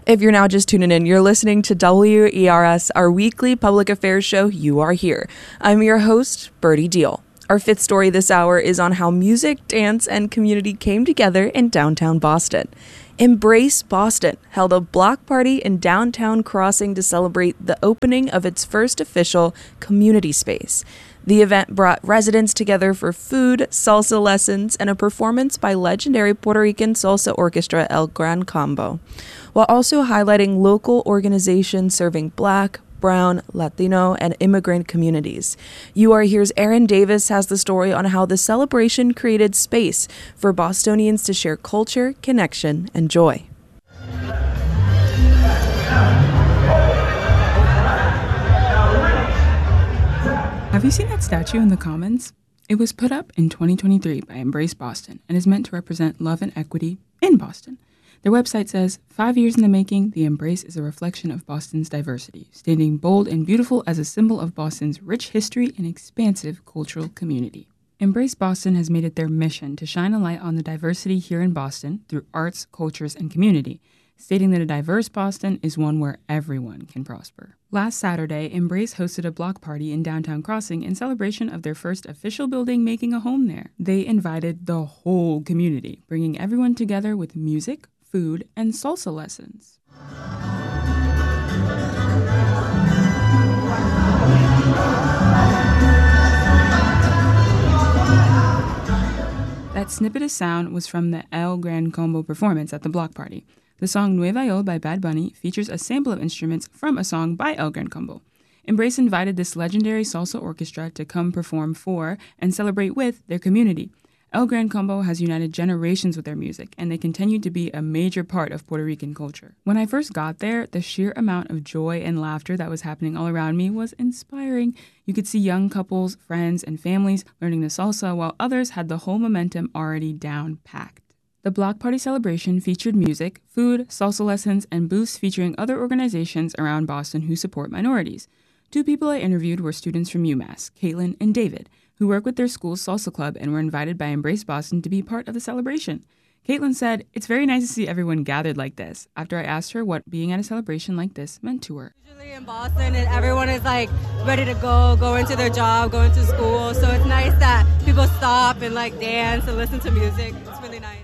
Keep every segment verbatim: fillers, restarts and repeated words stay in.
If you're now just tuning in, you're listening to W E R S, our weekly public affairs show, You Are Here. I'm your host, Birdie Deal. Our fifth story this hour is on how music, dance, and community came together in downtown Boston. Embrace Boston held a block party in downtown Crossing to celebrate the opening of its first official community space. The event brought residents together for food, salsa lessons, and a performance by legendary Puerto Rican salsa orchestra El Gran Combo, while also highlighting local organizations serving Black, Brown, Latino, and immigrant communities. You Are Here's Aaron Davis has the story on how the celebration created space for Bostonians to share culture, connection, and joy. Have you seen that statue in the Commons? It was put up in twenty twenty-three by Embrace Boston and is meant to represent love and equity in Boston. Their website says, five years in the making, the Embrace is a reflection of Boston's diversity, standing bold and beautiful as a symbol of Boston's rich history and expansive cultural community. Embrace Boston has made it their mission to shine a light on the diversity here in Boston through arts, cultures, and community, stating that a diverse Boston is one where everyone can prosper. Last Saturday, Embrace hosted a block party in downtown Crossing in celebration of their first official building making a home there. They invited the whole community, bringing everyone together with music, food, and salsa lessons. That snippet of sound was from the El Gran Combo performance at the block party. The song Nueva York by Bad Bunny features a sample of instruments from a song by El Gran Combo. Embrace invited this legendary salsa orchestra to come perform for and celebrate with their community. El Gran Combo has united generations with their music, and they continue to be a major part of Puerto Rican culture. When I first got there, the sheer amount of joy and laughter that was happening all around me was inspiring. You could see young couples, friends, and families learning the salsa, while others had the whole momentum already down-packed. The block party celebration featured music, food, salsa lessons, and booths featuring other organizations around Boston who support minorities. Two people I interviewed were students from UMass, Caitlin and David, who work with their school's salsa club and were invited by Embrace Boston to be part of the celebration. Caitlin said, "It's very nice to see everyone gathered like this," after I asked her what being at a celebration like this meant to her. Usually in Boston, and everyone is like ready to go, go into their job, go into school, so it's nice that people stop and like dance and listen to music. It's really nice.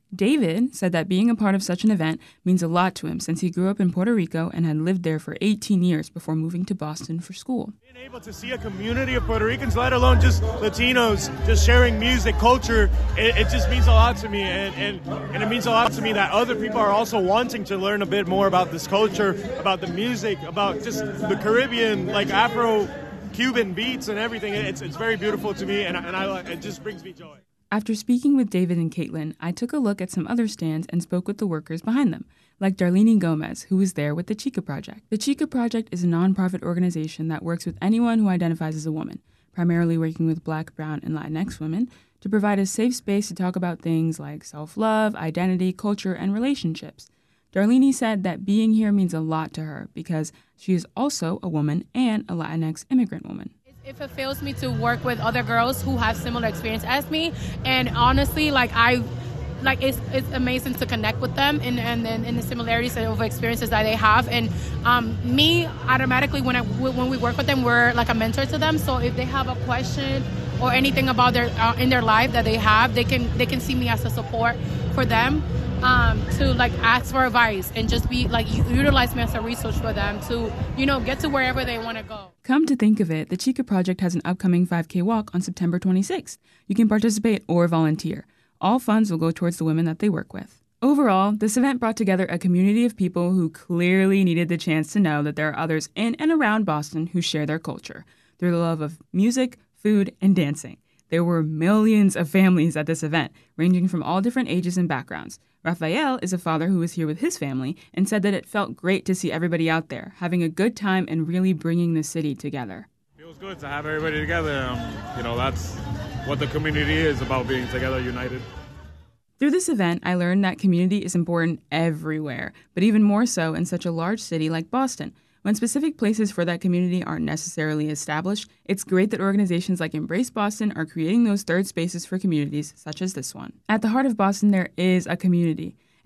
David said that being a part of such an event means a lot to him since he grew up in Puerto Rico and had lived there for eighteen years before moving to Boston for school. Being able to see a community of Puerto Ricans, let alone just Latinos, just sharing music, culture, it, it just means a lot to me. And, and, and it means a lot to me that other people are also wanting to learn a bit more about this culture, about the music, about just the Caribbean, like Afro-Cuban beats and everything. It's, it's very beautiful to me, and, and I, it just brings me joy. After speaking with David and Caitlin, I took a look at some other stands and spoke with the workers behind them, like Darlene Gomez, who was there with the Chica Project. The Chica Project is a nonprofit organization that works with anyone who identifies as a woman, primarily working with Black, Brown, and Latinx women, to provide a safe space to talk about things like self-love, identity, culture, and relationships. Darlene said that being here means a lot to her because she is also a woman and a Latinx immigrant woman. It fulfills me to work with other girls who have similar experience as me, and honestly, like I, like it's it's amazing to connect with them and and then in the similarities of experiences that they have. And um, me automatically when I when we work with them, we're like a mentor to them. So if they have a question or anything about their uh, in their life that they have, they can they can see me as a support for them. Um, to like ask for advice and just be like utilize me as a resource for them to, you know, get to wherever they want to go. Come to think of it, the Chica Project has an upcoming five K walk on September twenty-sixth. You can participate or volunteer. All funds will go towards the women that they work with. Overall, this event brought together a community of people who clearly needed the chance to know that there are others in and around Boston who share their culture through the love of music, food, and dancing. There were millions of families at this event, ranging from all different ages and backgrounds. Rafael is a father who was here with his family and said that it felt great to see everybody out there, having a good time and really bringing the city together. It feels good to have everybody together. Um, you know, that's what the community is about, being together, united. Through this event, I learned that community is important everywhere, but even more so in such a large city like Boston. When specific places for that community aren't necessarily established, it's great that organizations like Embrace Boston are creating those third spaces for communities such as this one. At the heart of Boston, there is a community,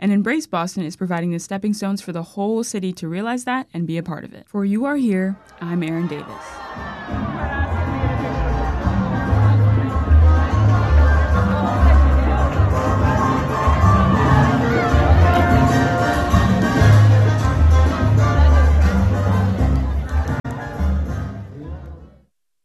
And Embrace Boston is providing the stepping stones for the whole city to realize that and be a part of it. For You Are Here, I'm Erin Davis.